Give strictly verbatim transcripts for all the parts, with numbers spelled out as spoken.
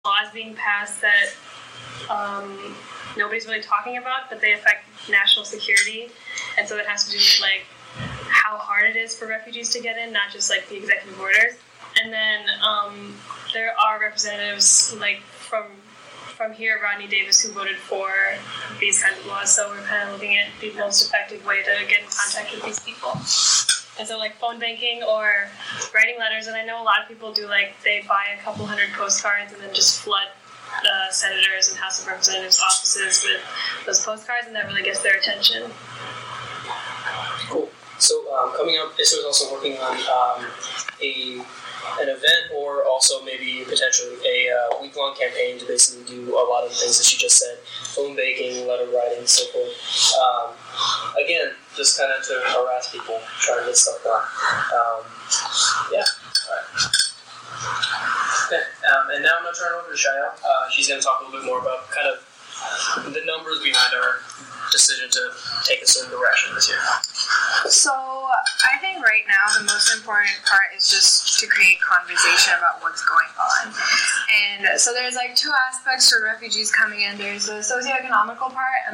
laws being passed that um, nobody's really talking about, but they affect national security, and so it has to do with like how hard it is for refugees to get in, not just like the executive orders. And then um, there are representatives like from from here, Rodney Davis, who voted for these kinds of laws. So we're kind of looking at the most effective way to get in contact with these people. And so like phone banking or writing letters, and I know a lot of people do like they buy a couple hundred postcards and then just flood the senators and House of Representatives offices with those postcards, and that really gets their attention. Cool. So um, coming up, I S O is also working on um, a an event, or also maybe potentially a uh, week-long campaign to basically do a lot of the things that she just said: phone banking, letter writing, so forth. Um, again, just kind of to harass people, trying to get stuff done. Um, yeah. All right. Okay. Um, and now I'm going to turn it over to Shael. Uh, she's going to talk a little bit more about kind of the numbers behind our decision to take a certain direction this year. So I think right now the most important part is just to create conversation about what's going on. And so there's like two aspects to refugees coming in. There's the socioeconomical part and,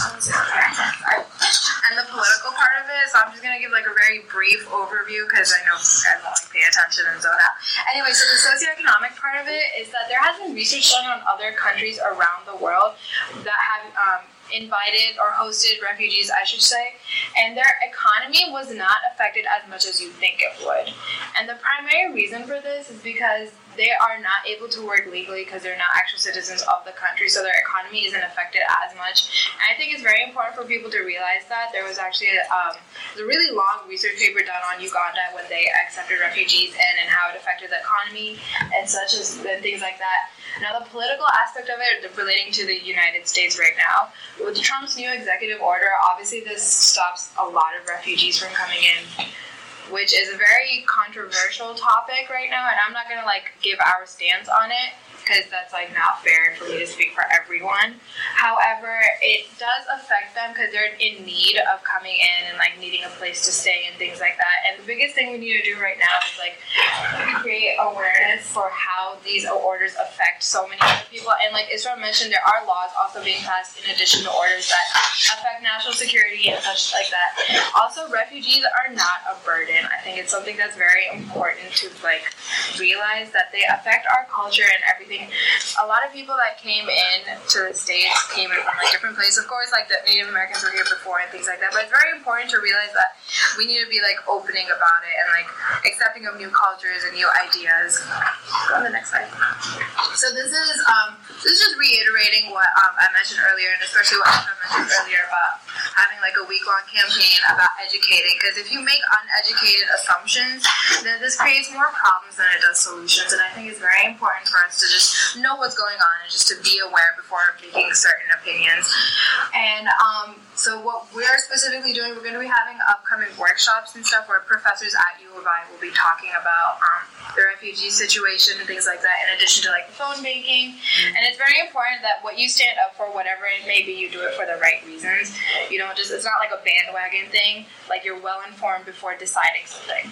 and the political part of it. So I'm just going to give like a very brief overview because I know you guys won't like pay attention and zone out. Anyway, so the socioeconomic part of it is that there has been research done on other countries around the world that have um, invited or hosted refugees, I should say, and their economy was not affected as much as you think it would. And the primary reason for this is because they are not able to work legally because they're not actual citizens of the country, so their economy isn't affected as much. And I think it's very important for people to realize that. There was actually a, um, a really long research paper done on Uganda when they accepted refugees in and how it affected the economy and such as and things like that. Now, the political aspect of it relating to the United States right now, with Trump's new executive order, obviously this stops a lot of refugees from coming in, which is a very controversial topic right now, and I'm not going to like give our stance on it because that's like not fair for me to speak for everyone. However, it does affect them because they're in need of coming in and like needing a place to stay and things like that. And the biggest thing we need to do right now is like create awareness for how these orders affect so many other people. And like Isra mentioned, there are laws also being passed in addition to orders that affect national security and such like that. Also, refugees are not a burden. I think it's something that's very important to like realize that they affect our culture and everything. A lot of people that came in to the States came in from like different places. Of course, like the Native Americans were here before and things like that. But it's very important to realize that we need to be like opening about it and like accepting of new cultures and new ideas. Go on the next slide. So this is um this is just reiterating what um, I mentioned earlier, and especially what I mentioned earlier about having like a week-long campaign about educating. Because if you make uneducated assumptions, then this creates more problems than it does solutions. And I think it's very important for us to just know what's going on and just to be aware before making certain opinions. And um, so what we're specifically doing, we're going to be having upcoming workshops and stuff where professors at U of I will be talking about um, the refugee situation and things like that, in addition to like the phone banking. And it's very important that what you stand up for, whatever it may be, you do it for the right reasons. You don't just, it's not like a bandwagon thing. Like you're well informed before deciding something.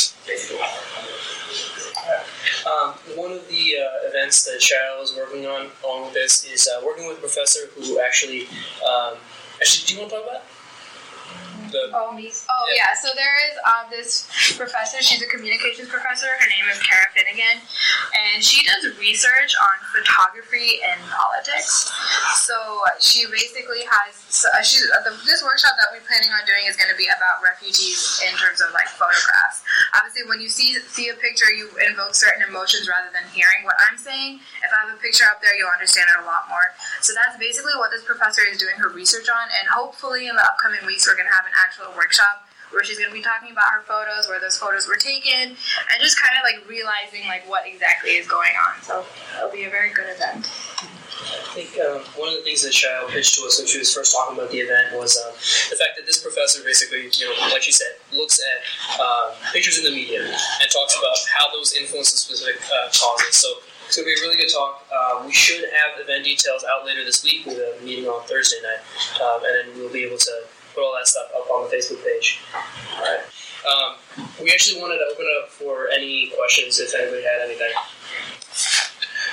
Um, one of the uh, events that Shael is working on along with this is uh, working with a professor who actually, um, actually, do you want to talk about it? The, oh, me? Oh, yeah. yeah. So there is um, this professor. She's a communications professor. Her name is Kara Finnegan, and she does research on photography and politics. So she basically has. So she, the, this workshop that we're planning on doing is going to be about refugees in terms of like photographs. Obviously, when you see see a picture, you invoke certain emotions rather than hearing what I'm saying. If I have a picture up there, you'll understand it a lot more. So that's basically what this professor is doing her research on, and hopefully in the upcoming weeks we're going to have an actual workshop where she's going to be talking about her photos, where those photos were taken, and just kind of like realizing like what exactly is going on. So it'll be a very good event. I think um, one of the things that Shael pitched to us when she was first talking about the event was um, the fact that this professor basically, you know, like she said, looks at uh, pictures in the media and talks about how those influence specific uh, causes. So it's going to be a really good talk. Uh, we should have event details out later this week with a meeting on Thursday night, um, and then we'll be able to put all that stuff up on the Facebook page. All right. Um, we actually wanted to open it up for any questions if anybody had anything. Yeah.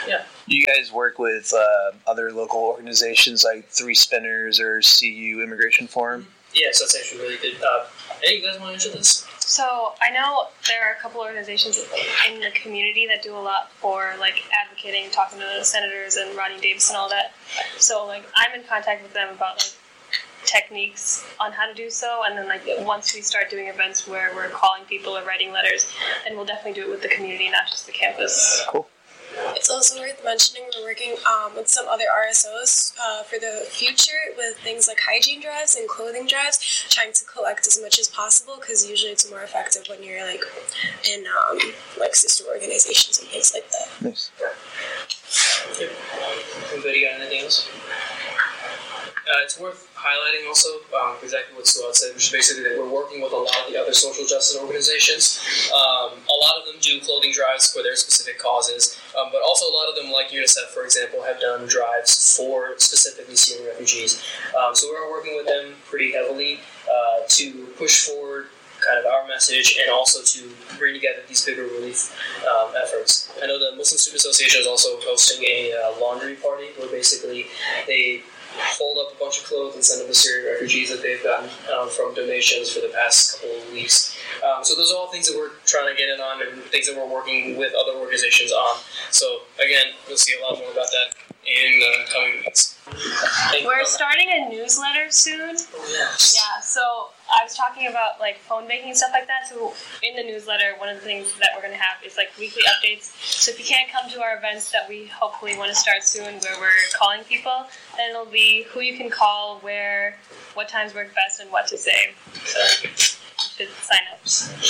You guys work with uh, other local organizations like Three Spinners or C U Immigration Forum? Yeah, so that's actually really good. Uh, hey, you guys want to answer this? So I know there are a couple organizations in the community that do a lot for like advocating, talking to the senators and Rodney Davis and all that. So like I'm in contact with them about like techniques on how to do so, and then like once we start doing events where we're calling people or writing letters, then we'll definitely do it with the community, not just the campus. Cool. It's also worth mentioning we're working um, with some other R S Os uh, for the future with things like hygiene drives and clothing drives, trying to collect as much as possible because usually it's more effective when you're like in um, like sister organizations and things like that. Nice. Yep. Anybody got anything else? Uh, it's worth highlighting also um, exactly what Suad said, which is basically that we're working with a lot of the other social justice organizations. Um, a lot of them do clothing drives for their specific causes, um, but also a lot of them, like UNICEF, for example, have done drives for specifically Syrian refugees. Um, so we're working with them pretty heavily uh, to push forward kind of our message and also to bring together these bigger relief um, efforts. I know the Muslim Student Association is also hosting a uh, laundry party where basically they fold up a bunch of clothes and send them to Syrian refugees that they've gotten um, from donations for the past couple of weeks. Um, so those are all things that we're trying to get in on and things that we're working with other organizations on. So again, you'll see a lot more about that in the uh, coming weeks. We're starting a newsletter soon. Oh, yes. Yeah, so I was talking about like phone banking and stuff like that. So in the newsletter, one of the things that we're going to have is like weekly updates. So if you can't come to our events that we hopefully want to start soon where we're calling people, then it'll be who you can call, where, what times work best, and what to say. So you should sign up.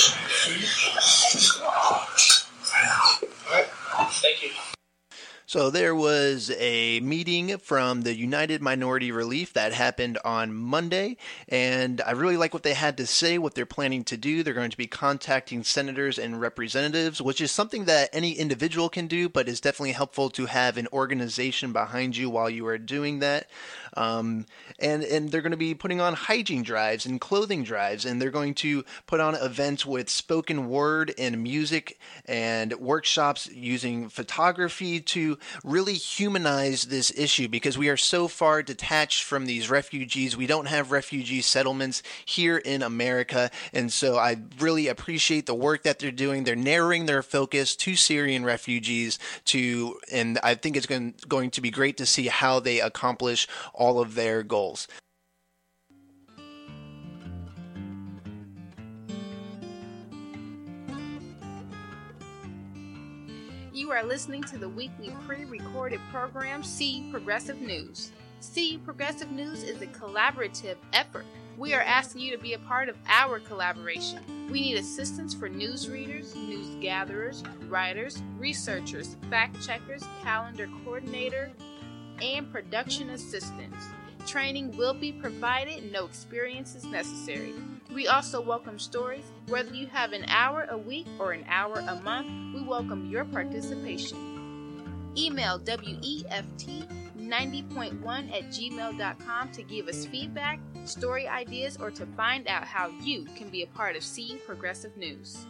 All right. Thank you. So there was a meeting from the United Minority Relief that happened on Monday, and I really like what they had to say, what they're planning to do. They're going to be contacting senators and representatives, which is something that any individual can do, but is definitely helpful to have an organization behind you while you are doing that. Um, and, and they're going to be putting on hygiene drives and clothing drives, and they're going to put on events with spoken word and music and workshops using photography to really humanize this issue, because we are so far detached from these refugees. We don't have refugee settlements here in America, and so I really appreciate the work that they're doing. They're narrowing their focus to Syrian refugees, to, and I think it's going, going to be great to see how they accomplish all of their goals. You are listening to the weekly pre-recorded program, See Progressive News. See Progressive News is a collaborative effort. We are asking you to be a part of our collaboration. We need assistance for news readers, news gatherers, writers, researchers, fact checkers, calendar coordinator, and production assistants. Training will be provided, no experience is necessary. We also welcome stories. Whether you have an hour a week or an hour a month, we welcome your participation. Email W E F T ninety point one at gmail dot com to give us feedback, story ideas, or to find out how you can be a part of Seeing Progressive News.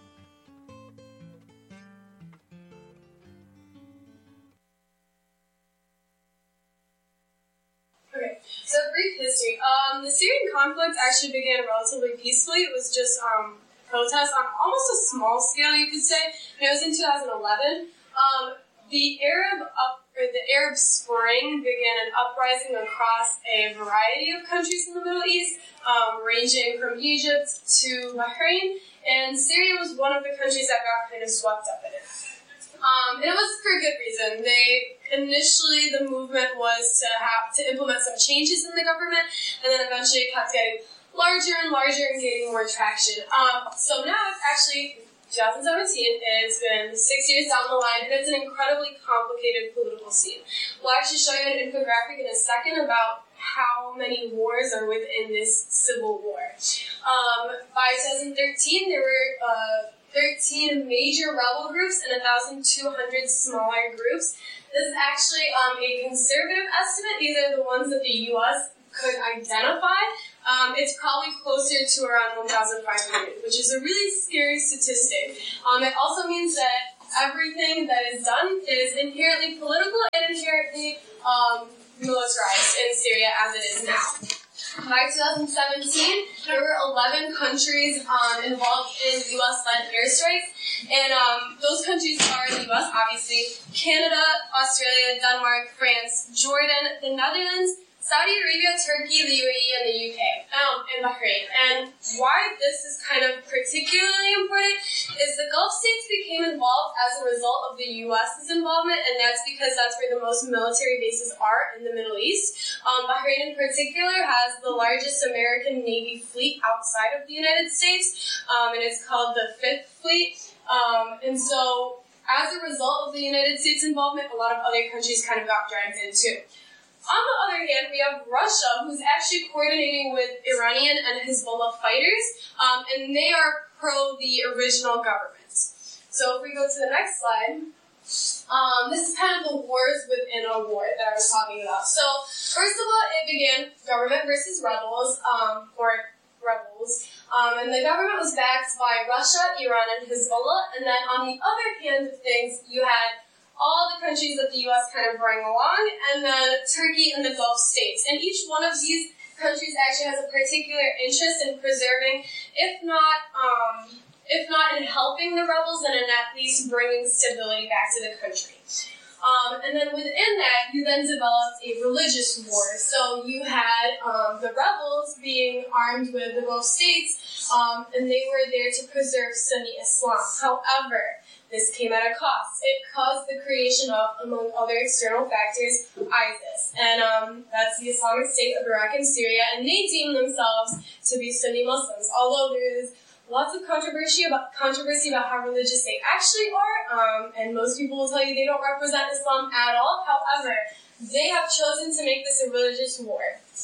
Okay, so brief history. Um, the Syrian conflict actually began relatively peacefully. It was just um, protests on almost a small scale, you could say. And it was in two thousand eleven. Um, the Arab up, or the Arab Spring began an uprising across a variety of countries in the Middle East, um, ranging from Egypt to Bahrain, and Syria was one of the countries that got kind of swept up in it. Um, and it was for a good reason. They initially the movement was to have to implement some changes in the government, and then eventually it kept getting larger and larger and gaining more traction. Um, so now it's actually twenty seventeen. It's been six years down the line, and it's an incredibly complicated political scene. We'll actually show you an infographic in a second about how many wars are within this civil war. Um, by twenty thirteen, there were uh, thirteen major rebel groups and one thousand two hundred smaller groups. This is actually um, a conservative estimate. These are the ones that the U S could identify. Um, it's probably closer to around one thousand five hundred, which is a really scary statistic. Um, it also means that everything that is done is inherently political and inherently um, militarized in Syria as it is now. By twenty seventeen, there were eleven countries um, involved in U S-led airstrikes, and um, those countries are the U S, obviously, Canada, Australia, Denmark, France, Jordan, the Netherlands, Saudi Arabia, Turkey, the U A E, and the U K, um, and Bahrain. And why this is kind of particularly important is the Gulf states became involved as a result of the U S's involvement, and that's because that's where the most military bases are in the Middle East. Um, Bahrain in particular has the largest American Navy fleet outside of the United States, um, and it's called the Fifth Fleet. Um, and so, as a result of the United States involvement, a lot of other countries kind of got dragged in too. On the other hand, we have Russia, who's actually coordinating with Iranian and Hezbollah fighters, um, and they are pro the original government. So if we go to the next slide, um, this is kind of the wars within a war that I was talking about. So first of all, it began government versus rebels, um, or rebels, um, and the government was backed by Russia, Iran, and Hezbollah, and then on the other hand of things, you had all the countries that the U S kind of bring along, and then Turkey and the Gulf states. And each one of these countries actually has a particular interest in preserving, if not, um, if not in helping the rebels, then in at least bringing stability back to the country. Um, and then within that, you then developed a religious war. So you had um, the rebels being armed with the Gulf states, um, and they were there to preserve Sunni Islam. However, this came at a cost. It caused the creation of, among other external factors, ISIS. And um, that's the Islamic State of Iraq and Syria, and they deem themselves to be Sunni Muslims. Although there is lots of controversy about controversy about how religious they actually are, um, and most people will tell you they don't represent Islam at all. However, they have chosen to make this a religious war.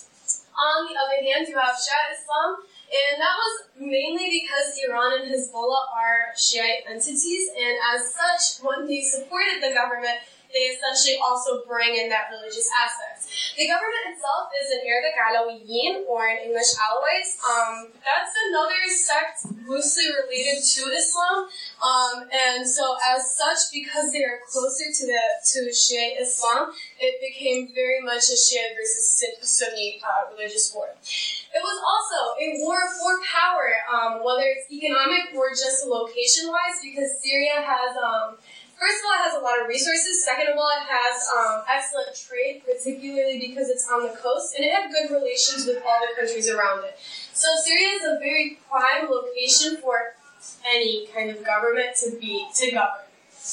On the other hand, you have Shia Islam, and that was mainly because Iran and Hezbollah are Shiite entities, and as such, when they supported the government, they essentially also bring in that religious aspect. The government itself is in Arabic Alawiyin, or in English Alawites. Um, that's another sect loosely related to Islam, um, and so as such, because they are closer to the to Shiite Islam, it became very much a Shiite versus Sunni uh, religious war. It was also a war for power, um, whether it's economic or just location-wise, because Syria has, um, first of all, it has a lot of resources. Second of all, it has um, excellent trade, particularly because it's on the coast, and it had good relations with all the countries around it. So Syria is a very prime location for any kind of government to be to govern.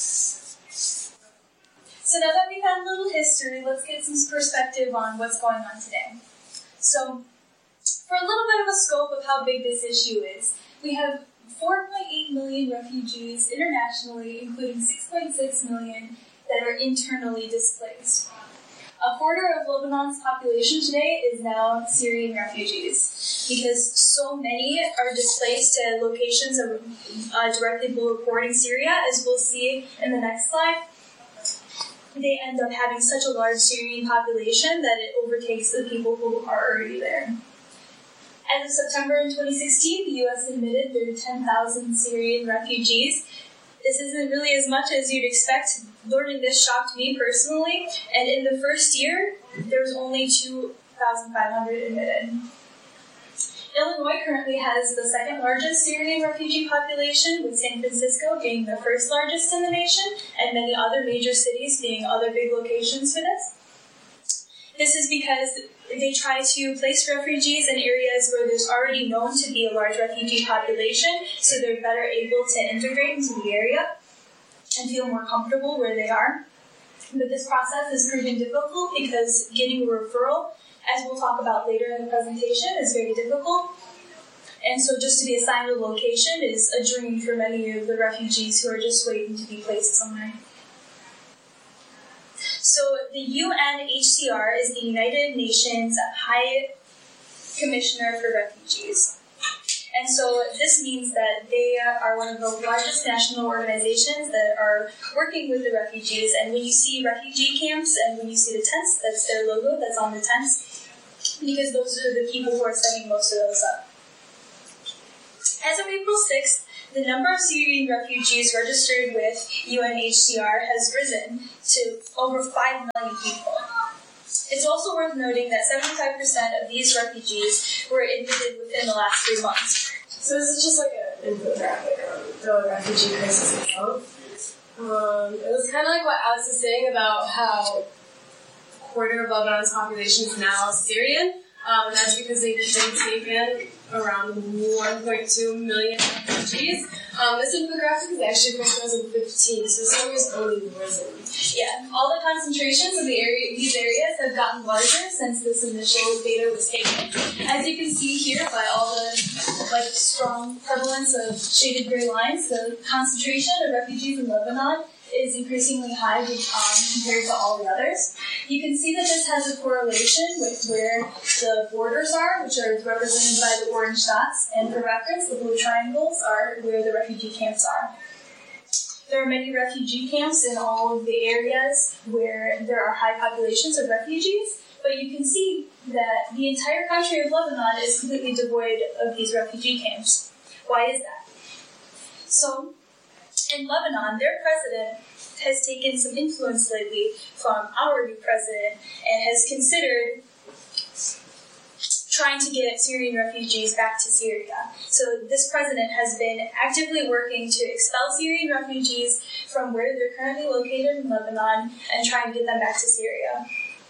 So now that we've had a little history, let's get some perspective on what's going on today. So, for a little bit of a scope of how big this issue is, we have four point eight million refugees internationally, including six point six million that are internally displaced. A quarter of Lebanon's population today is now Syrian refugees, because so many are displaced to locations uh, directly bordering Syria, as we'll see in the next slide. They end up having such a large Syrian population that it overtakes the people who are already there. As of September in twenty sixteen, the U S admitted there were ten thousand Syrian refugees. This isn't really as much as you'd expect. Learning this shocked me personally, and in the first year, there was only two thousand five hundred admitted. Illinois currently has the second largest Syrian refugee population, with San Francisco being the first largest in the nation, and many other major cities being other big locations for this. This is because they try to place refugees in areas where there's already known to be a large refugee population, so they're better able to integrate into the area and feel more comfortable where they are. But this process is proving difficult because getting a referral, as we'll talk about later in the presentation, is very difficult. And so just to be assigned a location is a dream for many of the refugees who are just waiting to be placed somewhere. So the U N H C R is the United Nations High Commissioner for Refugees. And so this means that they are one of the largest national organizations that are working with the refugees. And when you see refugee camps and when you see the tents, that's their logo that's on the tents, because those are the people who are setting most of those up. As of April sixth, the number of Syrian refugees registered with U N H C R has risen to over five million people. It's also worth noting that seventy-five percent of these refugees were admitted within the last three months. So this is just like an infographic on the refugee crisis itself. Um, it was kind of like what Alex was saying about how a quarter of Lebanon's population is now Syrian. Um, and that's because they've been taken around one point two million refugees. Um, this infographic is actually from twenty fifteen, so this number has only risen. Yeah, all the concentrations of the area, these areas have gotten larger since this initial data was taken. As you can see here by all the like strong prevalence of shaded gray lines, the concentration of refugees in Lebanon is increasingly high um, compared to all the others. You can see that this has a correlation with where the borders are, which are represented by the orange dots, and for reference, the blue triangles are where the refugee camps are. There are many refugee camps in all of the areas where there are high populations of refugees, but you can see that the entire country of Lebanon is completely devoid of these refugee camps. Why is that? So, in Lebanon, their president has taken some influence lately from our new president and has considered trying to get Syrian refugees back to Syria. So this president has been actively working to expel Syrian refugees from where they're currently located in Lebanon and trying to get them back to Syria.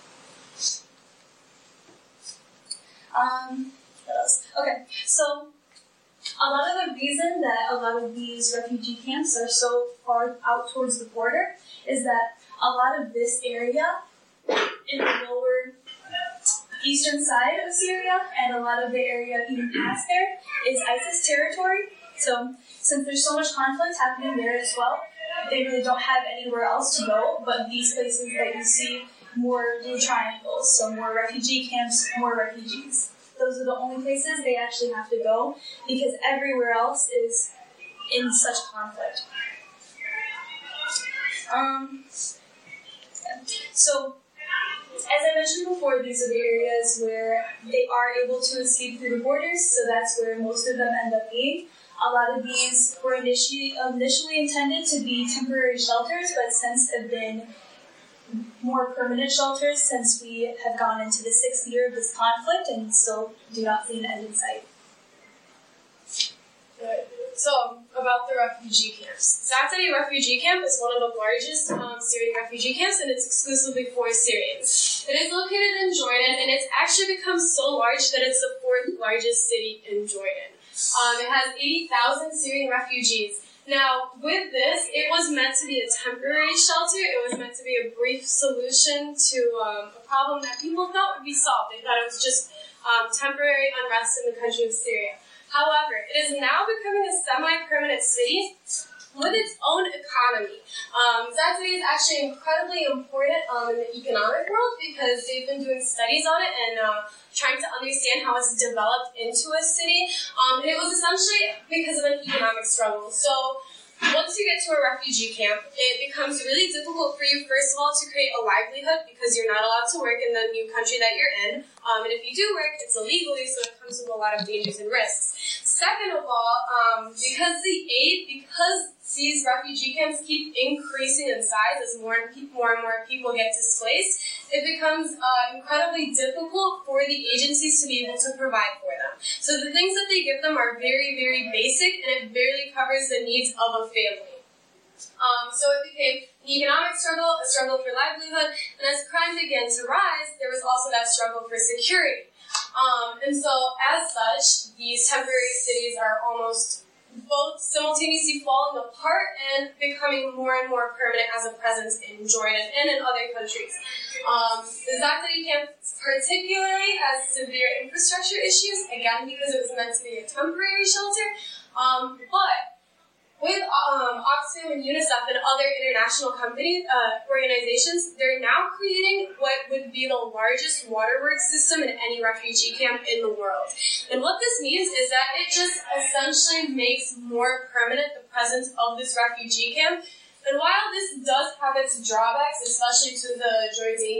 Um, what else? Okay, so a lot of the reason that a lot of these refugee camps are so far out towards the border is that a lot of this area in the lower eastern side of Syria and a lot of the area even past there is ISIS territory. So since there's so much conflict happening there as well, they really don't have anywhere else to go but these places that you see more blue triangles, so more refugee camps, more refugees. Those are the only places they actually have to go because everywhere else is in such conflict. Um, so, as I mentioned before, these are the areas where they are able to escape through the borders, so that's where most of them end up being. A lot of these were initially, initially intended to be temporary shelters, but since have been more permanent shelters since we have gone into the sixth year of this conflict and still do not see an end in sight. Right. So, about the refugee camps. Zaatari refugee camp is one of the largest um, Syrian refugee camps, and it's exclusively for Syrians. It is located in Jordan, and it's actually become so large that it's the fourth largest city in Jordan. Um, it has eighty thousand Syrian refugees. Now, with this, it was meant to be a temporary shelter. It was meant to be a brief solution to um, a problem that people thought would be solved. They thought it was just um, temporary unrest in the country of Syria. However, it is now becoming a semi-permanent city with its own economy. Um, Zaatari is actually incredibly important um, in the economic world because they've been doing studies on it and uh, trying to understand how it's developed into a city. Um, and it was essentially because of an economic struggle. So once you get to a refugee camp, it becomes really difficult for you, first of all, to create a livelihood because you're not allowed to work in the new country that you're in. Um, and if you do work, it's illegally, so it comes with a lot of dangers and risks. Second of all, um, because the aid, because these refugee camps keep increasing in size as more and pe- more and more people get displaced, it becomes uh, incredibly difficult for the agencies to be able to provide for them. So the things that they give them are very, very basic, and it barely covers the needs of a family. Um, so it became an economic struggle, a struggle for livelihood, and as crime began to rise, there was also that struggle for security. Um, and so, as such, these temporary cities are almost both simultaneously falling apart and becoming more and more permanent as a presence in Jordan and in other countries. Um, the Zaatari camp particularly has severe infrastructure issues, again, because it was meant to be a temporary shelter, um, but with um, Oxfam and UNICEF and other international companies, uh, organizations, they're now creating what would be the largest waterworks system in any refugee camp in the world. And what this means is that it just essentially makes more permanent the presence of this refugee camp. And while this does have its drawbacks, especially to the Jordanian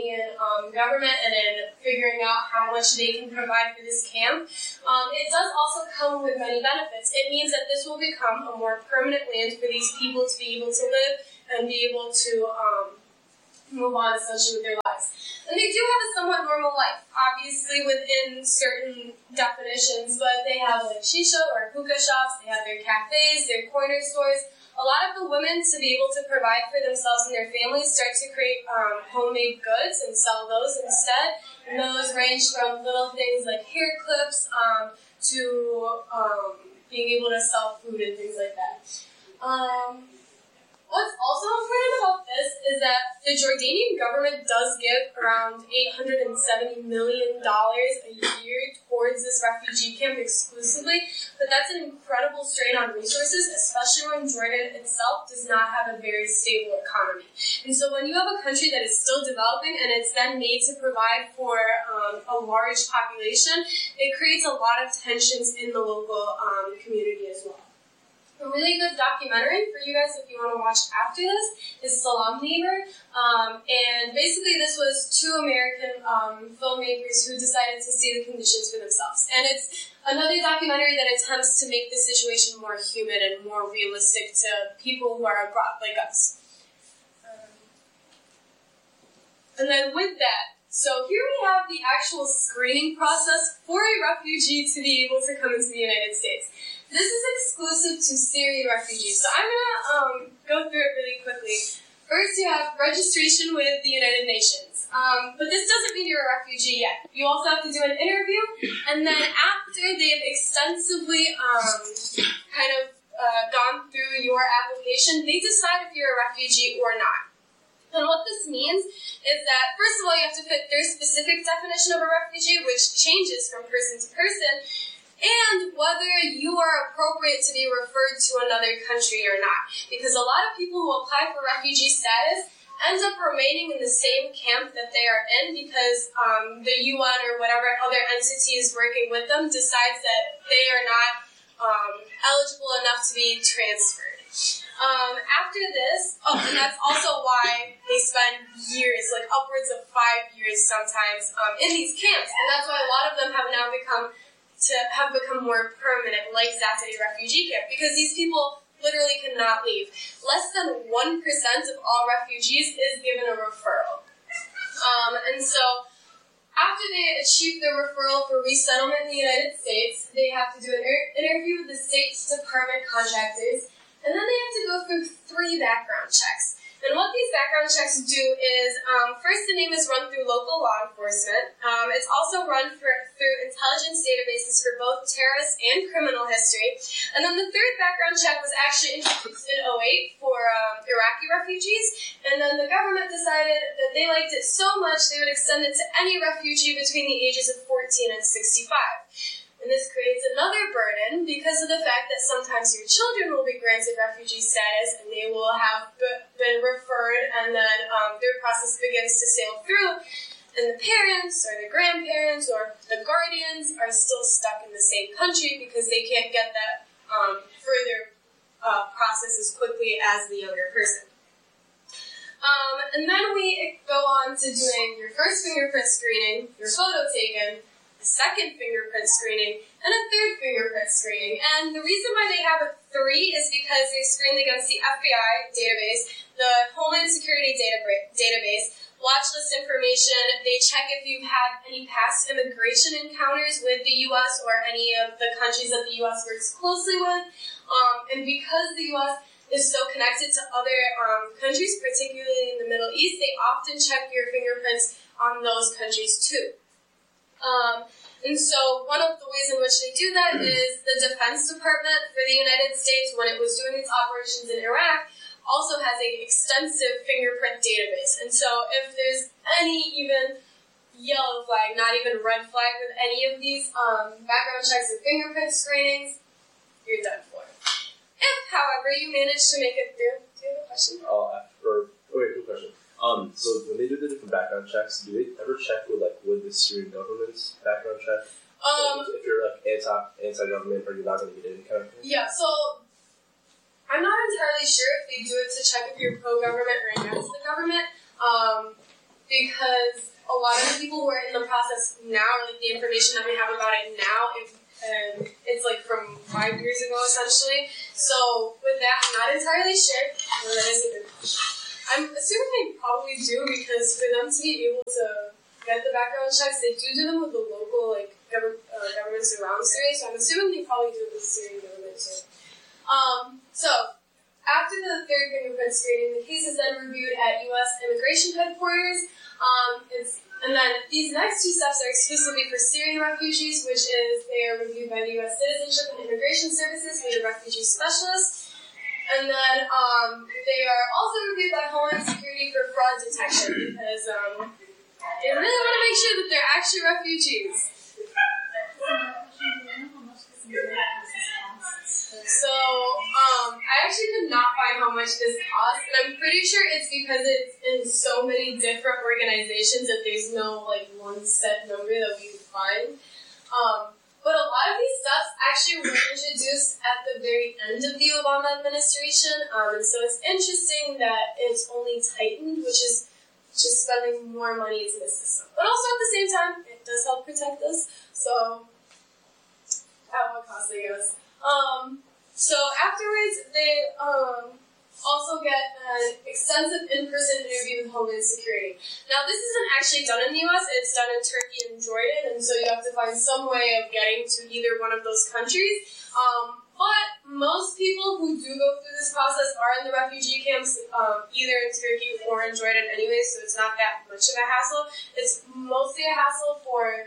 um, government and in figuring out how much they can provide for this camp. Um, it does also come with many benefits. It means that this will become a more permanent land for these people to be able to live and be able to um, move on essentially with their lives. And they do have a somewhat normal life, obviously within certain definitions, but they have like shisha or hookah shops, they have their cafes, their corner stores. A lot of the women, to be able to provide for themselves and their families, start to create um, homemade goods and sell those instead. And those range from little things like hair clips um, to um, being able to sell food and things like that. Um, What's also important about this is that the Jordanian government does give around eight hundred seventy million dollars a year towards this refugee camp exclusively, but that's an incredible strain on resources, especially when Jordan itself does not have a very stable economy. And so when you have a country that is still developing and it's then made to provide for um, a large population, it creates a lot of tensions in the local um, community as well. A really good documentary for you guys if you want to watch after this is Salam Neighbor. Um, and basically this was two American um, filmmakers who decided to see the conditions for themselves. And it's another documentary that attempts to make the situation more human and more realistic to people who are abroad like us. Um, and then with that, so here we have the actual screening process for a refugee to be able to come into the United States. This is exclusive to Syrian refugees, so I'm going to um, go through it really quickly. First, you have registration with the United Nations. Um, but this doesn't mean you're a refugee yet. You also have to do an interview, and then after they've extensively um, kind of uh, gone through your application, they decide if you're a refugee or not. And what this means is that, first of all, you have to fit their specific definition of a refugee, which changes from person to person, and whether you are appropriate to be referred to another country or not. Because a lot of people who apply for refugee status end up remaining in the same camp that they are in because um, the U N or whatever other entity is working with them decides that they are not um, eligible enough to be transferred. Um, after this, oh, and that's also why they spend years, like upwards of five years sometimes, um, in these camps. And that's why a lot of them have now become to have become more permanent, like Zaatari refugee camp, because these people literally cannot leave. Less than one percent of all refugees is given a referral. Um, and so, after they achieve their referral for resettlement in the United States, they have to do an inter- interview with the state's department contractors, and then they have to go through three background checks. And what these background checks do is, um, first the name is run through local law enforcement. Um, it's also run for, through intelligence databases for both terrorist and criminal history. And then the third background check was actually introduced in oh eight for um, Iraqi refugees. And then the government decided that they liked it so much they would extend it to any refugee between the ages of fourteen and sixty-five. And this creates another burden because of the fact that sometimes your children will be granted refugee status and they will have been referred and then um, their process begins to sail through. And the parents or the grandparents or the guardians are still stuck in the same country because they can't get that um, further uh, process as quickly as the younger person. Um, and then we go on to doing your first fingerprint screening, your photo taken, a second fingerprint screening, and a third fingerprint screening. And the reason why they have a three is because they screened against the F B I database, the Homeland Security data- database, watch list information. They check if you've had any past immigration encounters with the U S or any of the countries that the U S works closely with. Um, and because the U S is so connected to other um, countries, particularly in the Middle East, they often check your fingerprints on those countries too. Um, and so one of the ways in which they do that is the Defense Department for the United States, when it was doing its operations in Iraq, also has an extensive fingerprint database. And so if there's any even yellow flag, not even red flag with any of these um, background checks or fingerprint screenings, you're done for. If, however, you manage to make it through, do you have a question? Oh, or, wait, good question. Um, so when they do the different background checks, do they ever check with like with the Syrian government's background check? Um, like, if you're like anti anti government, are you not going to get any kind of thing? Yeah. So I'm not entirely sure if they do it to check if you're pro government or against the government. Um, because a lot of the people who are in the process now, or like the information that we have about it now, it, um, it's like from five years ago essentially. So with that, I'm not entirely sure. Well, that is a good question. I'm assuming they probably do, because for them to be able to get the background checks, they do do them with the local like government, uh, governments around Syria. So I'm assuming they probably do it with the Syrian government too. Um, so after the third fingerprint screening, the case is then reviewed at U S immigration headquarters. Um, it's, and then these next two steps are exclusively for Syrian refugees, which is they are reviewed by the U S Citizenship and Immigration Services, who are the refugee specialists. And then um, they are also reviewed by Homeland Security for fraud detection, because um, they really want to make sure that they're actually refugees. So, um, I actually could not find how much this costs, and I'm pretty sure it's because it's in so many different organizations that there's no, like, one set number that we can find. Um, but a lot of these steps actually were introduced at the very end of the Obama administration, um, and so it's interesting that it's only tightened, which is just spending more money into the system. But also at the same time, it does help protect us, so at what cost, I guess. Um, so afterwards, they um, also get an extensive in-person interview with Homeland Security. Now, this isn't actually done in the U S, it's done in Turkey and Jordan, and so you have to find some way of getting to either one of those countries. Um, but most people who do go through this process are in the refugee camps, um, either in Turkey or in Jordan anyway, so it's not that much of a hassle. It's mostly a hassle for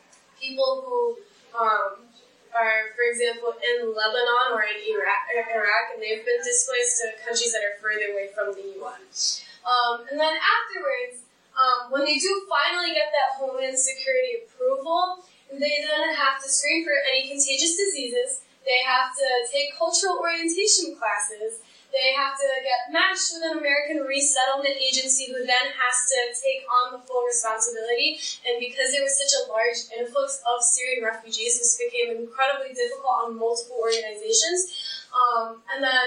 people who um, are, for example, in Lebanon or in Iraq, Iraq, and they've been displaced to countries that are further away from the U N. Um, and then afterwards, um, when they do finally get that Homeland Security approval, they then have to screen for any contagious diseases. They have to take cultural orientation classes. They have to get matched with an American resettlement agency who then has to take on the full responsibility. And because there was such a large influx of Syrian refugees, this became incredibly difficult on multiple organizations. Um, and then,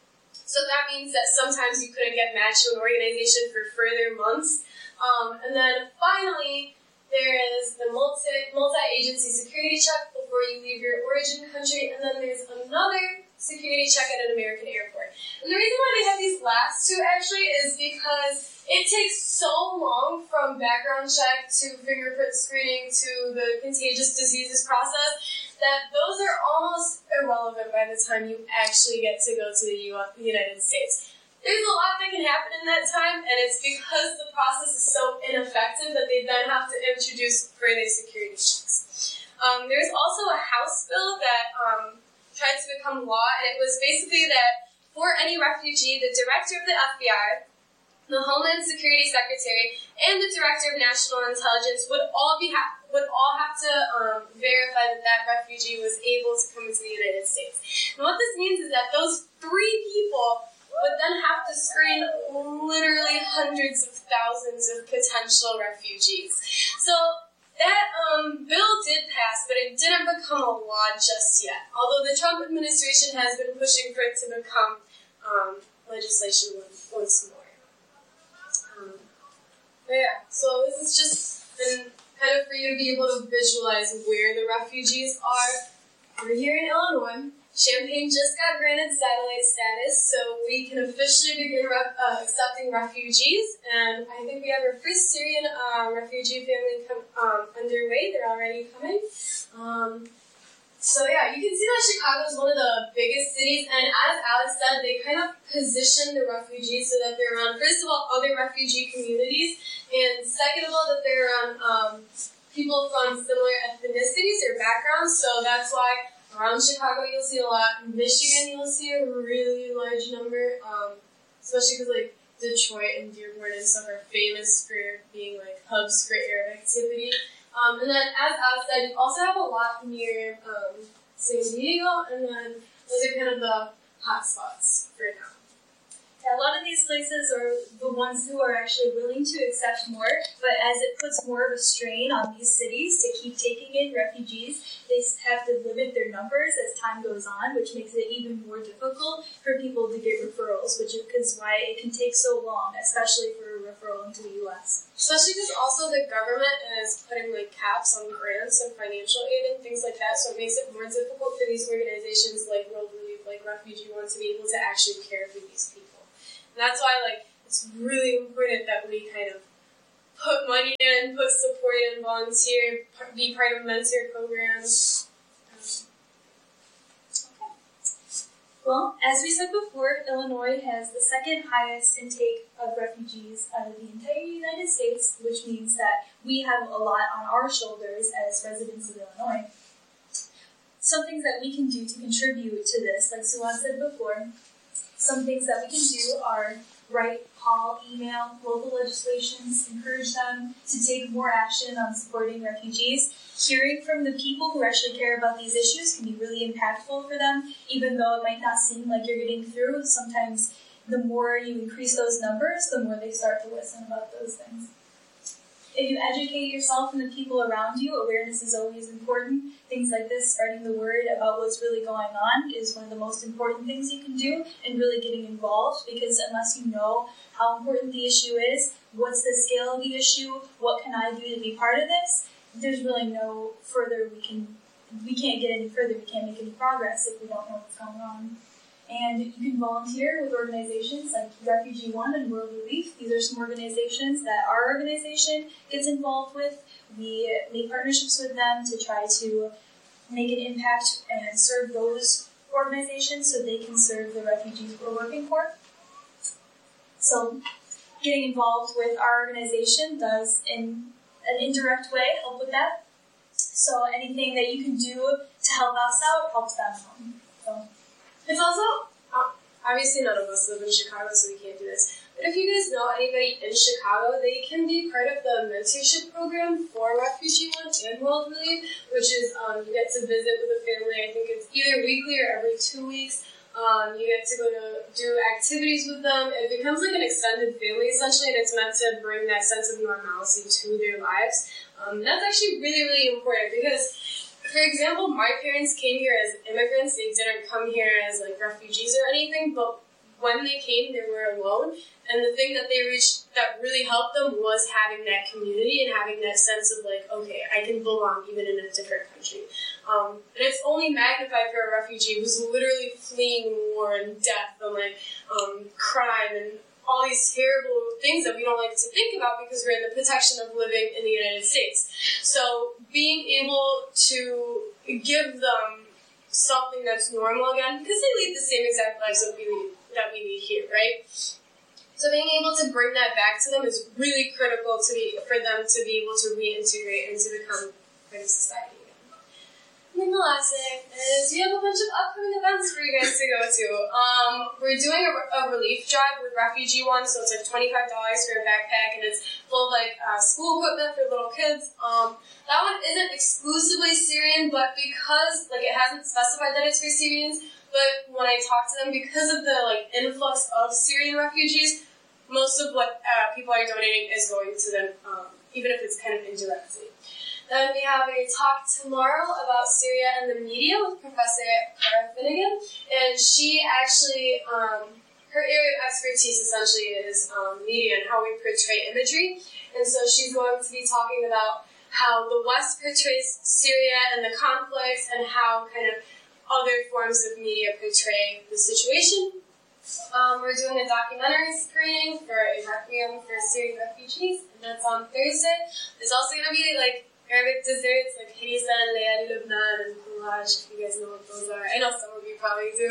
so that means that sometimes you couldn't get matched to an organization for further months. Um, and then finally, there is the multi, multi-agency security check before you leave your origin country. And then there's another security check at an American airport. And the reason why they have these last two actually is because it takes so long from background check to fingerprint screening to the contagious diseases process that those are almost irrelevant by the time you actually get to go to the U S, the United States. There's a lot that can happen in that time, and it's because the process is so ineffective that they then have to introduce further security checks. Um, there's also a House bill that um, tried to become law, and it was basically that for any refugee, the director of the F B I, the Homeland Security Secretary, and the Director of National Intelligence would all be ha- would all have to um, verify that that refugee was able to come into the United States. And what this means is that those three people would then have to screen literally hundreds of thousands of potential refugees. So that um, bill did pass, but it didn't become a law just yet, although the Trump administration has been pushing for it to become um, legislation once more. Um, but yeah, so this is just been kind of for you to be able to visualize where the refugees are. We're here in Illinois. Champaign just got granted satellite status, so we can officially begin rep- uh, accepting refugees. And I think we have our first Syrian uh, refugee family come, um, underway. They're already coming. Um, so yeah, you can see that Chicago is one of the biggest cities. And as Alex said, they kind of position the refugees so that they're around, first of all, other refugee communities, and second of all, that they're around um, people from similar ethnicities or backgrounds. So that's why around Chicago, you'll see a lot. In Michigan, you'll see a really large number, um, especially because, like, Detroit and Dearborn and stuff are famous for being, like, hubs for Arab activity. Um, and then, as Alex said, you also have a lot near um, San Diego, and then those are kind of the hot spots for now. Yeah, a lot of these places are the ones who are actually willing to accept more, but as it puts more of a strain on these cities to keep taking in refugees, they have to limit their numbers as time goes on, which makes it even more difficult for people to get referrals, which is why it can take so long, especially for a referral into the U S. Especially because also the government is putting like caps on grants and financial aid and things like that, so it makes it more difficult for these organizations like World Relief, like Refugee One, to be able to actually care for these people. And that's why, like, it's really important that we kind of put money in, put support in, volunteer, be part of mentor programs. Okay. Well, as we said before, Illinois has the second highest intake of refugees out of the entire United States, which means that we have a lot on our shoulders as residents of Illinois. Some things that we can do to contribute to this, like Suwan said before, some things that we can do are write, call, email, local legislations, encourage them to take more action on supporting refugees. Hearing from the people who actually care about these issues can be really impactful for them, even though it might not seem like you're getting through. Sometimes the more you increase those numbers, the more they start to listen about those things. If you educate yourself and the people around you, awareness is always important. Things like this, spreading the word about what's really going on, is one of the most important things you can do, and really getting involved, because unless you know how important the issue is, what's the scale of the issue, what can I do to be part of this, there's really no further we can, we can't get any further, we can't make any progress if we don't know what's going on. And you can volunteer with organizations like Refugee One and World Relief. These are some organizations that our organization gets involved with. We make partnerships with them to try to make an impact and serve those organizations so they can serve the refugees we're working for. So getting involved with our organization does, in an indirect way, help with that. So anything that you can do to help us out helps them out. So. It's also, uh, obviously none of us live in Chicago, so we can't do this. But if you guys know anybody in Chicago, they can be part of the mentorship program for Refugee One and World Relief, which is um, you get to visit with a family. I think it's either weekly or every two weeks. Um, you get to go to do activities with them. It becomes like an extended family, essentially, and it's meant to bring that sense of normalcy to their lives. Um, that's actually really, really important because, for example, my parents came here as immigrants. They didn't come here as like refugees or anything, but when they came, they were alone. And the thing that they reached that really helped them was having that community and having that sense of like, okay, I can belong even in a different country. Um, and it's only magnified for a refugee who's literally fleeing war and death and like um, crime and all these terrible things that we don't like to think about because we're in the protection of living in the United States. So being able to give them something that's normal again, because they lead the same exact lives that we lead, that we lead here, right? So being able to bring that back to them is really critical to be, for them to be able to reintegrate and to become part of society. And then the last thing is we have a bunch of upcoming events for you guys to go to. Um, we're doing a, a relief drive with Refugee One, so it's like twenty-five dollars for a backpack, and it's full of like uh, school equipment for little kids. Um, that one isn't exclusively Syrian, but because like it hasn't specified that it's for Syrians, but when I talk to them, because of the like influx of Syrian refugees, most of what uh, people are donating is going to them, um, even if it's kind of indirectly. Then we have a talk tomorrow about Syria and the media with Professor Cara Finnegan, and she actually, um, her area of expertise essentially is um, media and how we portray imagery, and so she's going to be talking about how the West portrays Syria and the conflicts and how kind of other forms of media portray the situation. Um, we're doing a documentary screening for a requiem for Syrian refugees, and that's on Thursday. There's also going to be like Arabic desserts like Hirisan, Layali Lubnan, and Koulaj, if you guys know what those are. I know some of you probably do.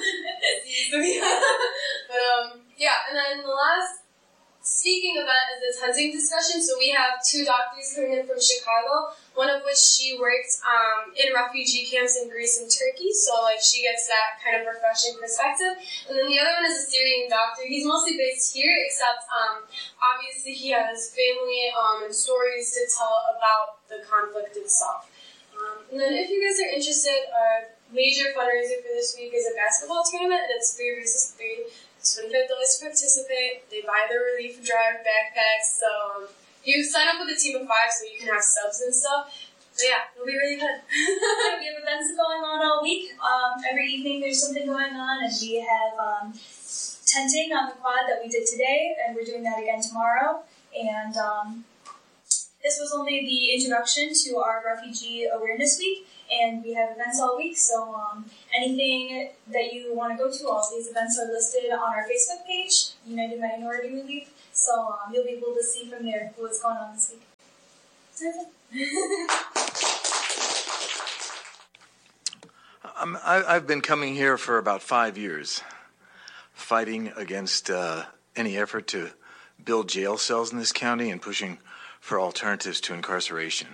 It's used to be. But, um, yeah, and then the last speaking event is this hunting discussion. So we have two doctors coming in from Chicago, one of which she worked um, in refugee camps in Greece and Turkey, so like she gets that kind of refreshing perspective. And then the other one is a Syrian doctor. He's mostly based here, except um, obviously he has family um, and stories to tell about the conflict itself. Um, and then if you guys are interested, our major fundraiser for this week is a basketball tournament, and it's three versus three. twenty-five dollars to participate. They buy the Relief Drive backpacks. So um, you sign up with a team of five so you can have subs and stuff. But yeah, it'll be really good. We have events going on all week. Um, every evening there's something going on, and we have um, tenting on the quad that we did today, and we're doing that again tomorrow. And um, this was only the introduction to our Refugee Awareness Week, and we have events all week. So um, anything that you want to go to, all these events are listed on our Facebook page, United Minority Relief. So um, you'll be able to see from there what's going on this week. That's it. I'm, I, I've been coming here for about five years, fighting against uh, any effort to build jail cells in this county and pushing for alternatives to incarceration.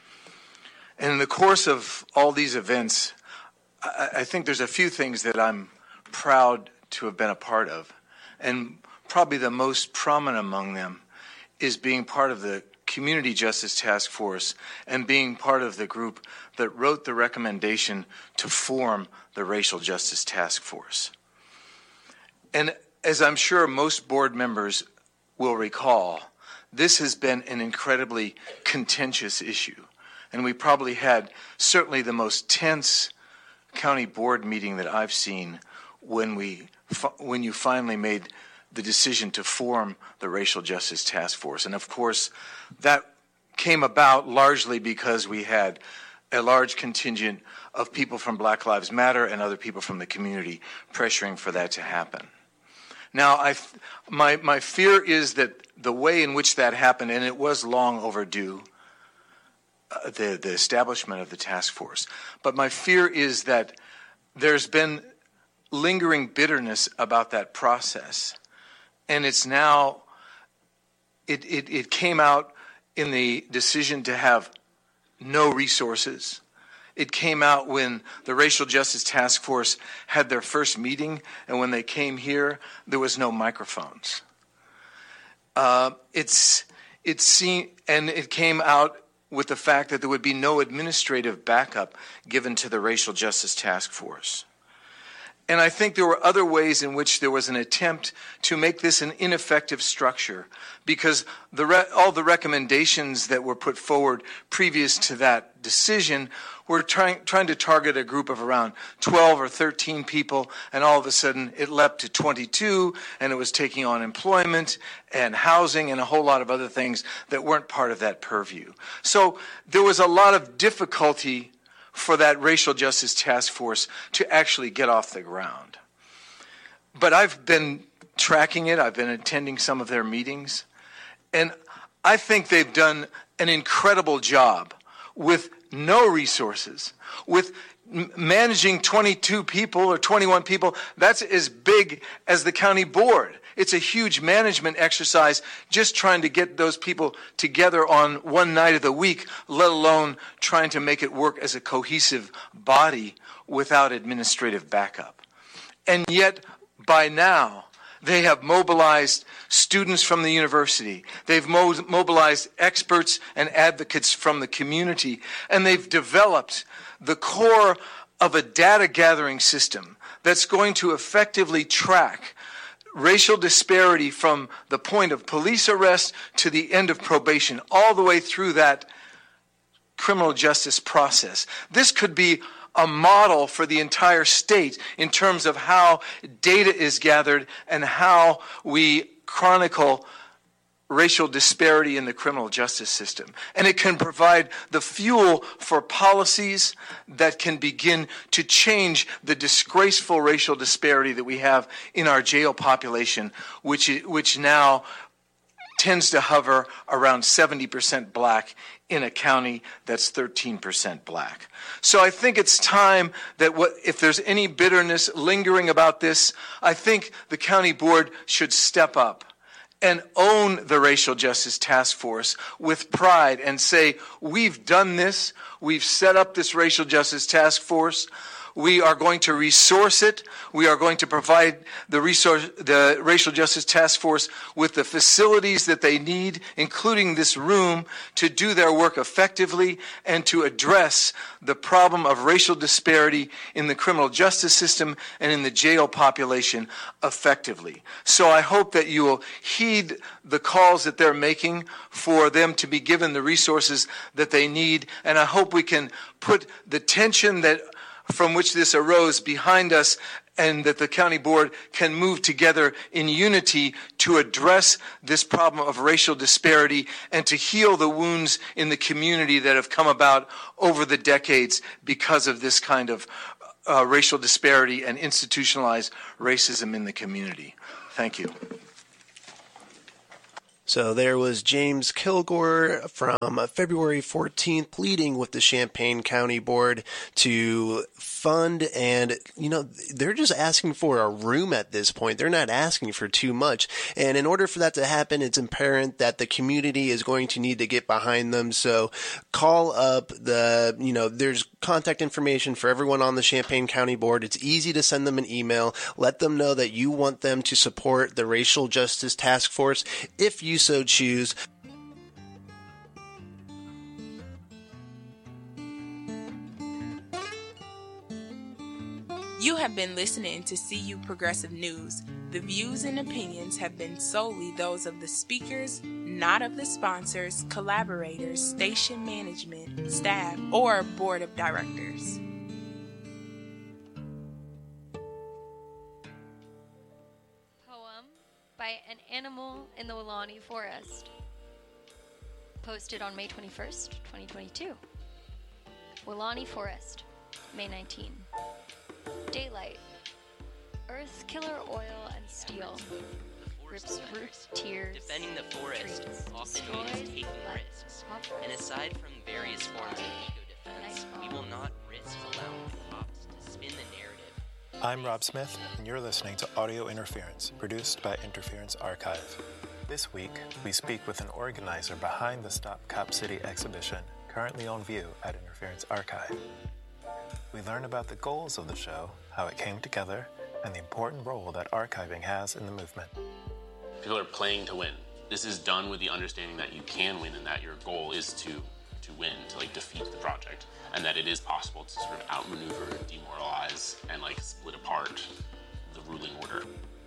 And in the course of all these events, I, I think there's a few things that I'm proud to have been a part of. And probably the most prominent among them is being part of the Community Justice Task Force and being part of the group that wrote the recommendation to form the Racial Justice Task Force. And as I'm sure most board members will recall, this has been an incredibly contentious issue. And we probably had certainly the most tense county board meeting that I've seen when we when you finally made the decision to form the Racial Justice Task Force. And of course, that came about largely because we had a large contingent of people from Black Lives Matter and other people from the community pressuring for that to happen. Now, I, my, my fear is that the way in which that happened, and it was long overdue, uh, the, the establishment of the task force, but my fear is that there's been lingering bitterness about that process. And it's now, it, it, it came out in the decision to have no resources. It came out when the Racial Justice Task Force had their first meeting, and when they came here, there was no microphones. Uh, it's, it seemed, and it came out with the fact that there would be no administrative backup given to the Racial Justice Task Force. And I think there were other ways in which there was an attempt to make this an ineffective structure, because the re- all the recommendations that were put forward previous to that decision were trying, trying to target a group of around twelve or thirteen people, and all of a sudden it leapt to twenty-two, and it was taking on employment and housing and a whole lot of other things that weren't part of that purview. So there was a lot of difficulty for that Racial Justice Task Force to actually get off the ground. But I've been tracking it. I've been attending some of their meetings. And I think they've done an incredible job with no resources, with m- managing twenty-two people or twenty-one people. That's as big as the county board. It's a huge management exercise just trying to get those people together on one night of the week, let alone trying to make it work as a cohesive body without administrative backup. And yet, by now, they have mobilized students from the university. They've mo- mobilized experts and advocates from the community. And they've developed the core of a data gathering system that's going to effectively track racial disparity from the point of police arrest to the end of probation, all the way through that criminal justice process. This could be a model for the entire state in terms of how data is gathered and how we chronicle racial disparity in the criminal justice system. And it can provide the fuel for policies that can begin to change the disgraceful racial disparity that we have in our jail population, which, which now tends to hover around seventy percent black in a county that's thirteen percent black. So I think it's time that what, if there's any bitterness lingering about this, I think the county board should step up and own the Racial Justice Task Force with pride and say, we've done this, we've set up this Racial Justice Task Force, We are going to resource it. We are going to provide the resource, the Racial Justice Task Force with the facilities that they need, including this room, to do their work effectively and to address the problem of racial disparity in the criminal justice system and in the jail population effectively. So I hope that you will heed the calls that they're making for them to be given the resources that they need, and I hope we can put the tension that from which this arose behind us, and that the county board can move together in unity to address this problem of racial disparity and to heal the wounds in the community that have come about over the decades because of this kind of uh, racial disparity and institutionalized racism in the community. Thank you. So there was James Kilgore from February fourteenth pleading with the Champaign County Board to fund, and, you know, they're just asking for a room at this point. They're not asking for too much. And in order for that to happen, it's apparent that the community is going to need to get behind them. So call up the, you know, there's contact information for everyone on the Champaign County Board. It's easy to send them an email. Let them know that you want them to support the Racial Justice Task Force if you so choose. You have been listening to C U Progressive News. The views and opinions have been solely those of the speakers, not of the sponsors, collaborators, station management, staff, or board of directors. Poem by an animal in the Weelaunee Forest. Posted on May twenty-first, twenty twenty-two. Weelaunee Forest, May nineteenth. Daylight. Earth, killer oil, and steel. Rips root, tears, defending the forest trees, often destroys, means taking but risks. hopper. And aside from various forms of eco-defense, we will not risk allowing cops to spin the narrative. I'm Rob Smith, and you're listening to Audio Interference, produced by Interference Archive. This week, we speak with an organizer behind the Stop Cop City exhibition, currently on view at Interference Archive. We learn about the goals of the show, how it came together, and the important role that archiving has in the movement. People are playing to win. This is done with the understanding that you can win and that your goal is to to win, to like defeat the project, and that it is possible to sort of outmaneuver, demoralize, and like split apart the ruling order.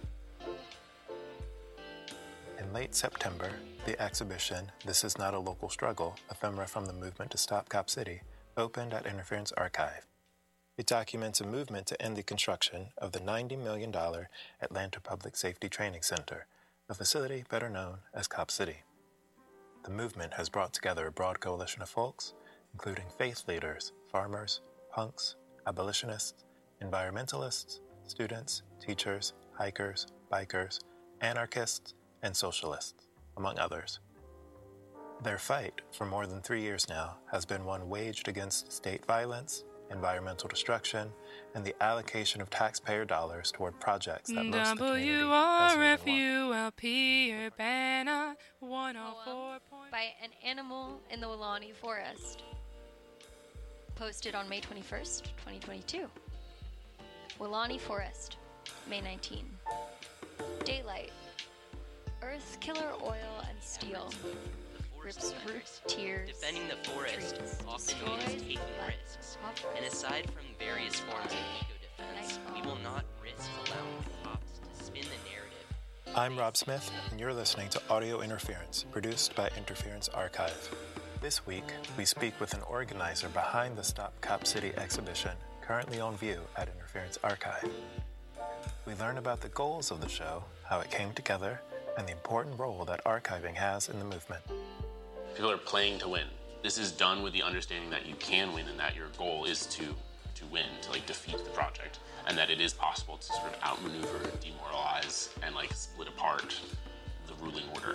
In late September, the exhibition This Is Not a Local Struggle, Ephemera from the Movement to Stop Cop City, opened at Interference Archive. It documents a movement to end the construction of the ninety million dollars Atlanta Public Safety Training Center, a facility better known as Cop City. The movement has brought together a broad coalition of folks, including faith leaders, farmers, punks, abolitionists, environmentalists, students, teachers, hikers, bikers, anarchists, and socialists, among others. Their fight, for more than three years now, has been one waged against state violence, environmental destruction, and the allocation of taxpayer dollars toward projects that most of the community doesn't even want. Urbana one oh four by an animal in the Weelaunee Forest. Posted on May twenty-first, twenty twenty-two. Weelaunee Forest, May nineteenth. Daylight. Earth, killer oil, and steel. Rips root, tears, defending the forest trees, often destroys, means taking but risks. hopper. And aside from various forms of eco-defense, we will not risk allowing cops to spin the narrative. I'm Rob Smith, and you're listening to Audio Interference, produced by Interference Archive. This week, we speak with an organizer behind the Stop Cop City exhibition, currently on view at Interference Archive. We learn about the goals of the show, how it came together, and the important role that archiving has in the movement. People are playing to win. This is done with the understanding that you can win and that your goal is to to win, to like defeat the project, and that it is possible to sort of outmaneuver, demoralize, and like split apart the ruling order.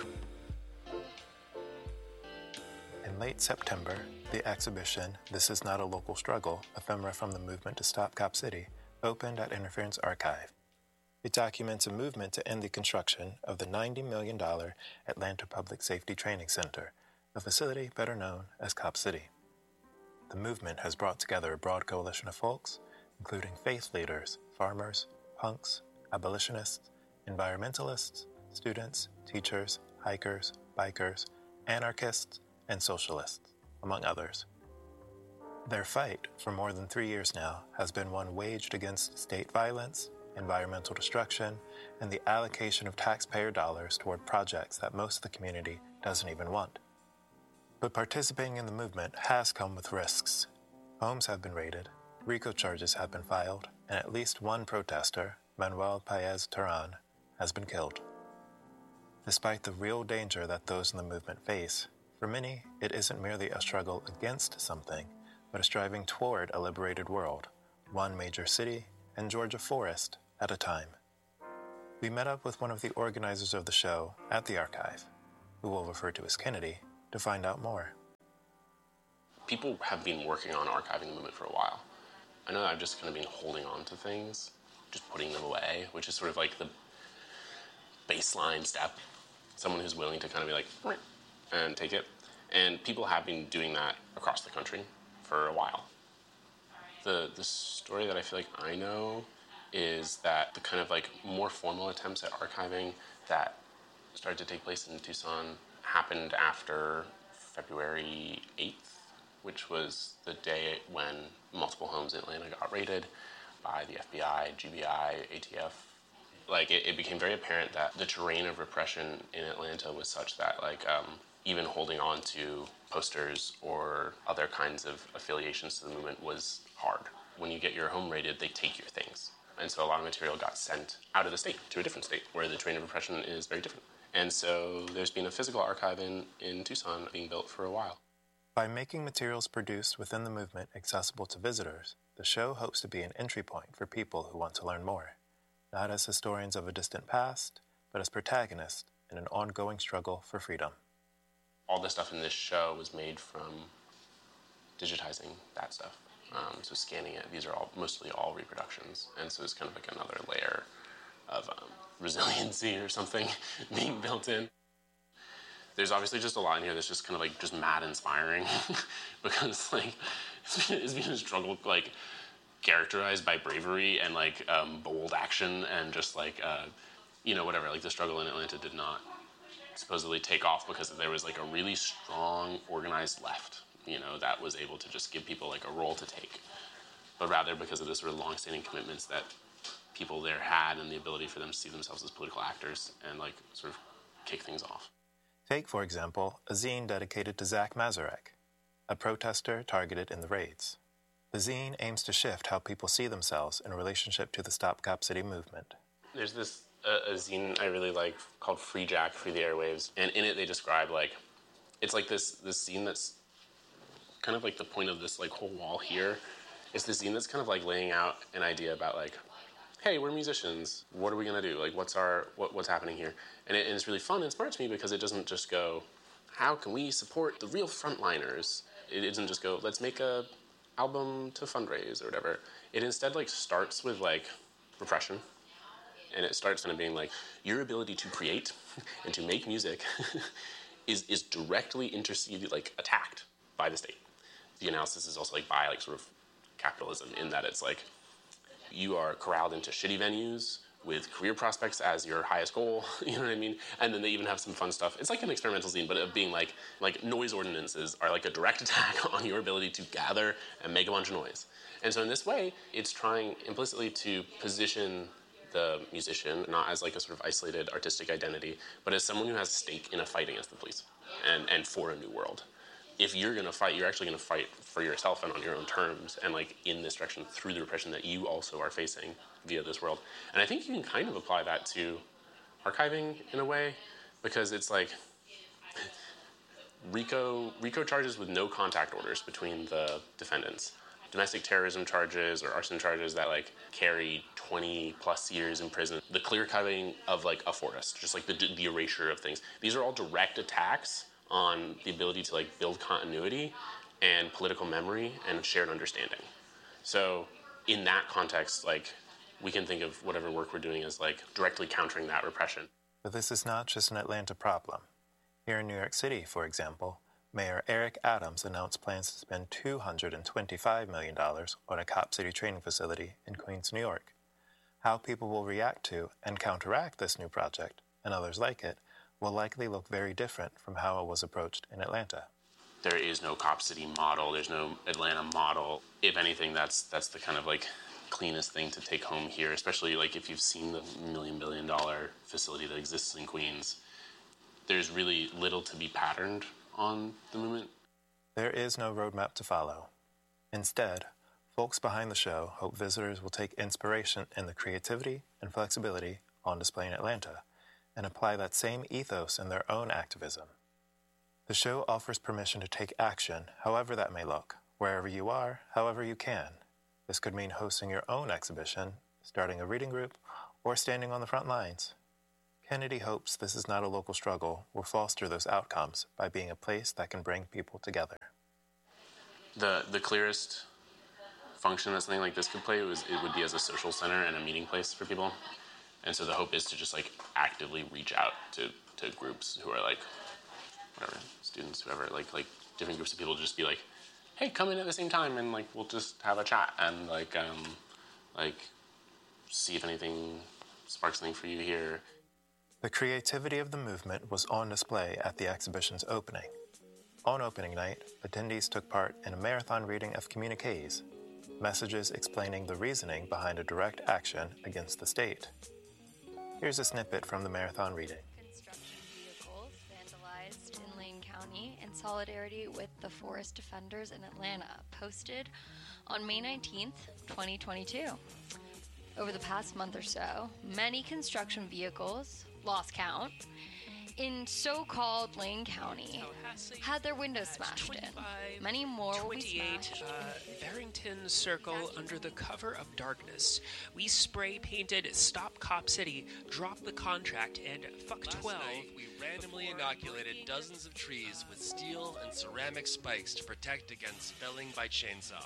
In late September, the exhibition This Is Not a Local Struggle, Ephemera from the Movement to Stop Cop City, opened at Interference Archive. It documents a movement to end the construction of the ninety million dollars Atlanta Public Safety Training Center, a facility better known as Cop City. The movement has brought together a broad coalition of folks, including faith leaders, farmers, punks, abolitionists, environmentalists, students, teachers, hikers, bikers, anarchists, and socialists, among others. Their fight, for more than three years now, has been one waged against state violence, environmental destruction, and the allocation of taxpayer dollars toward projects that most of the community doesn't even want. But participating in the movement has come with risks. Homes have been raided, RICO charges have been filed, and at least one protester, Manuel Paez Terán, has been killed. Despite the real danger that those in the movement face, for many, it isn't merely a struggle against something, but a striving toward a liberated world, one major city and Georgia forest at a time. We met up with one of the organizers of the show at the archive, who we'll refer to as Kennedy, to find out more. People have been working on archiving the movement for a while. I know I've just kind of been holding on to things, just putting them away, which is sort of like the baseline step. Someone who's willing to kind of be like, and take it. And people have been doing that across the country for a while. The the story that I feel like I know is that the kind of like more formal attempts at archiving that started to take place in Tucson happened after February eighth, which was the day when multiple homes in Atlanta got raided by the F B I, G B I, A T F. Like, it, it became very apparent that the terrain of repression in Atlanta was such that, like, um, even holding on to posters or other kinds of affiliations to the movement was hard. When you get your home raided, they take your things. And so a lot of material got sent out of the state to a different state where the terrain of repression is very different. And so there's been a physical archive in, in Tucson being built for a while. By making materials produced within the movement accessible to visitors, the show hopes to be an entry point for people who want to learn more, not as historians of a distant past, but as protagonists in an ongoing struggle for freedom. All the stuff in this show was made from digitizing that stuff. Um, so scanning it, these are all mostly all reproductions. And so it's kind of like another layer of um, resiliency or something being built in. There's obviously just a lot in here that's just kind of like just mad inspiring because like it's been, it's been a struggle like characterized by bravery and like um, bold action and just like, uh, you know, whatever, like the struggle in Atlanta did not supposedly take off because there was like a really strong organized left, you know, that was able to just give people like a role to take, but rather because of the sort of long-standing commitments that people there had and the ability for them to see themselves as political actors and like sort of kick things off. Take, for example, a zine dedicated to Zach Mazurek, a protester targeted in the raids. The zine aims to shift how people see themselves in relationship to the Stop Cop City movement. There's this uh, a zine I really like called Free Jack, Free the Airwaves, and in it they describe like, it's like this this zine that's kind of like the point of this like whole wall here. It's this zine that's kind of like laying out an idea about like, hey, we're musicians. What are we gonna do? Like, what's our what, what's happening here? And, it, and it's really fun and smart to me because it doesn't just go, how can we support the real frontliners? It doesn't just go, let's make a album to fundraise or whatever. It instead like starts with like repression, and it starts kind of being like your ability to create and to make music is is directly interceded like attacked by the state. The analysis is also like by like sort of capitalism in that it's like you are corralled into shitty venues with career prospects as your highest goal, you know what I mean? And then they even have some fun stuff. It's like an experimental zine, but of being like, like noise ordinances are like a direct attack on your ability to gather and make a bunch of noise. And so in this way, it's trying implicitly to position the musician not as like a sort of isolated artistic identity, but as someone who has a stake in a fight against the police and, and for a new world. If you're gonna fight, you're actually gonna fight for yourself and on your own terms and like in this direction through the repression that you also are facing via this world. And I think you can kind of apply that to archiving in a way, because it's like RICO, RICO charges with no contact orders between the defendants. Domestic terrorism charges or arson charges that like carry twenty plus years in prison. The clear cutting of like a forest, just like the, the erasure of things. These are all direct attacks on the ability to like build continuity and political memory and shared understanding. So in that context, like we can think of whatever work we're doing as like directly countering that repression. But this is not just an Atlanta problem. Here in New York City, for example, Mayor Eric Adams announced plans to spend two hundred twenty-five million dollars on a Cop City training facility in Queens, New York. How people will react to and counteract this new project, and others like it, will likely look very different from how it was approached in Atlanta. There is no Cop City model. There's no Atlanta model. If anything, that's that's the kind of like cleanest thing to take home here, especially like if you've seen the million billion dollar facility that exists in Queens. There's really little to be patterned on the movement. There is no roadmap to follow. Instead, folks behind the show hope visitors will take inspiration in the creativity and flexibility on display in Atlanta and apply that same ethos in their own activism. The show offers permission to take action, however that may look, wherever you are, however you can. This could mean hosting your own exhibition, starting a reading group, or standing on the front lines. Kennedy hopes This Is Not a Local Struggle will foster those outcomes by being a place that can bring people together. The the clearest function that something like this could play was it would be as a social center and a meeting place for people. And so the hope is to just like actively reach out to, to groups who are like whatever, students, whoever, like like different groups of people, just be like, hey, come in at the same time and like we'll just have a chat and like um like see if anything sparks something for you here. The creativity of the movement was on display at the exhibition's opening. On opening night, attendees took part in a marathon reading of communiques, messages explaining the reasoning behind a direct action against the state. Here's a snippet from the marathon reading. Construction vehicles vandalized in Lane County in solidarity with the Forest Defenders in Atlanta, posted on May nineteenth, twenty twenty-two. Over the past month or so, many construction vehicles, lost count, in so-called Lane County had their windows smashed in. Many more will be smashed. Uh, Barrington Circle, under the cover of darkness. We spray painted Stop Cop City, Drop the Contract, and Fuck twelve. Last night, we randomly inoculated dozens of trees with steel and ceramic spikes to protect against felling by chainsaw.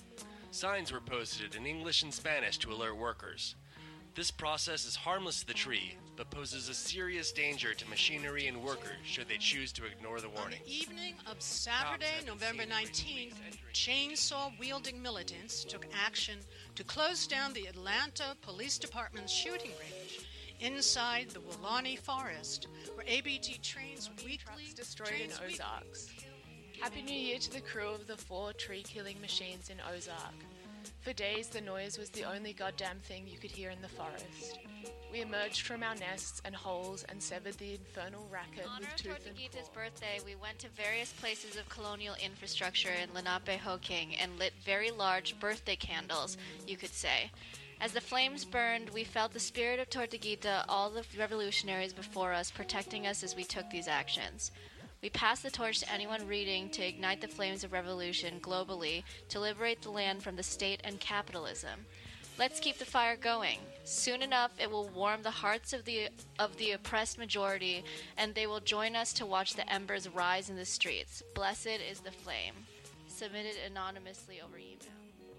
Signs were posted in English and Spanish to alert workers. This process is harmless to the tree, but poses a serious danger to machinery and workers should they choose to ignore the warning. On the evening of Saturday, November nineteenth, chainsaw-wielding militants took action to close down the Atlanta Police Department's shooting range inside the Weelaunee Forest, where A B T trains weekly trucks destroyed in Ozarks. Happy New Year to the crew of the four tree-killing machines in Ozark. For days, the noise was the only goddamn thing you could hear in the forest. We emerged from our nests and holes and severed the infernal racket In honor with of tooth and Tortuguita's claw. birthday, we went to various places of colonial infrastructure in Lenape-Hoking and lit very large birthday candles, you could say. As the flames burned, we felt the spirit of Tortuguita, all the revolutionaries before us, protecting us as we took these actions. We passed the torch to anyone reading to ignite the flames of revolution globally, to liberate the land from the state and capitalism. Let's keep the fire going. Soon enough, it will warm the hearts of the of the oppressed majority, and they will join us to watch the embers rise in the streets. Blessed is the flame. Submitted anonymously over email.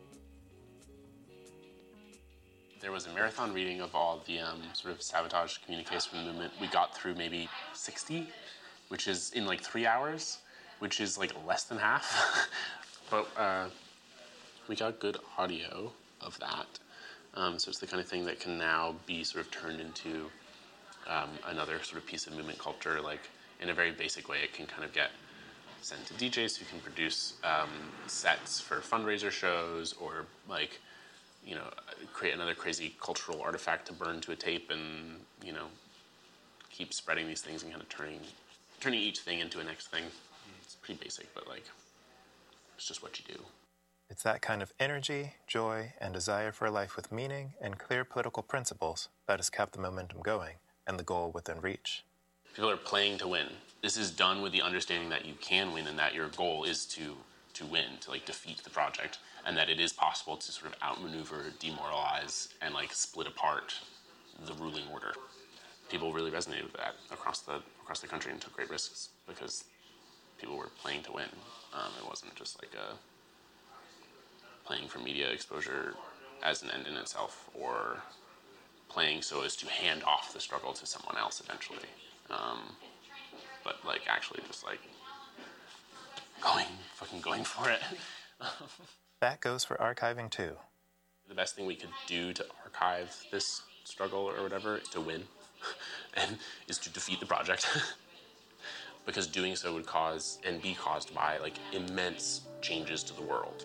There was a marathon reading of all the um, sort of sabotage communiques from the movement. We got through maybe sixty, which is in like three hours, which is like less than half. But uh, we got good audio of that. Um, so it's the kind of thing that can now be sort of turned into um, another sort of piece of movement culture. Like in a very basic way, it can kind of get sent to D Js who can produce um, sets for fundraiser shows, or like, you know, create another crazy cultural artifact to burn to a tape, and, you know, keep spreading these things and kind of turning turning each thing into a next thing. It's pretty basic, but like, it's just what you do. It's that kind of energy, joy, and desire for a life with meaning and clear political principles that has kept the momentum going and the goal within reach. People are playing to win. This is done with the understanding that you can win and that your goal is to to win, to like defeat the project, and that it is possible to sort of outmaneuver, demoralize, and like split apart the ruling order. People really resonated with that across the across the country and took great risks because people were playing to win. Um, it wasn't just like a playing for media exposure as an end in itself, or playing so as to hand off the struggle to someone else eventually. Um, but like actually just like going, fucking going for it. That goes for archiving too. The best thing we could do to archive this struggle or whatever is to win, and is to defeat the project. Because doing so would cause, and be caused by, like, immense changes to the world.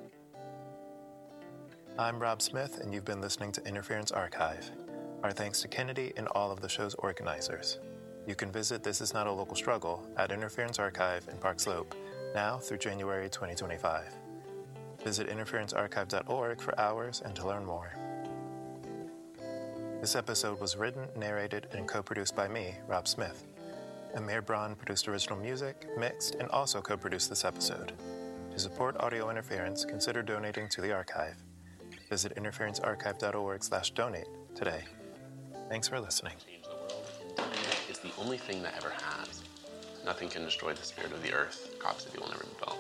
I'm Rob Smith, and you've been listening to Interference Archive. Our thanks to Kennedy and all of the show's organizers. You can visit This Is Not a Local Struggle at Interference Archive in Park Slope, now through January twenty twenty-five. Visit interference archive dot org for hours and to learn more. This episode was written, narrated, and co-produced by me, Rob Smith. Amir Braun produced original music, mixed, and also co-produced this episode. To support audio interference, consider donating to the archive. Visit interference archive dot org slash donate today. Thanks for listening. It's the only thing that ever has. Nothing can destroy the spirit of the earth. Cop City will never be built.